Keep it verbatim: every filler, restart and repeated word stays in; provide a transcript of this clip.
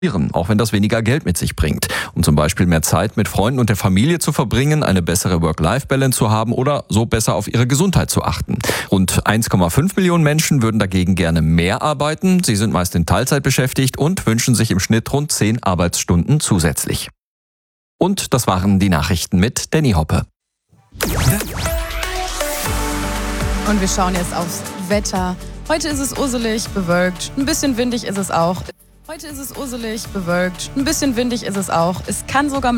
auch wenn das weniger Geld mit sich bringt, um zum Beispiel mehr Zeit mit Freunden und der Familie zu verbringen, eine bessere Work-Life-Balance zu haben oder so besser auf ihre Gesundheit zu achten. Rund eins Komma fünf Millionen Menschen würden dagegen gerne mehr arbeiten. Sie sind meist in Teilzeit beschäftigt und wünschen sich im Schnitt rund zehn Arbeitsstunden zusätzlich. Und das waren die Nachrichten mit Danny Hoppe. Und wir schauen jetzt aufs Wetter. Heute ist es urselig, bewölkt, ein bisschen windig ist es auch. Heute ist es urselig, bewölkt, ein bisschen windig ist es auch. Es kann sogar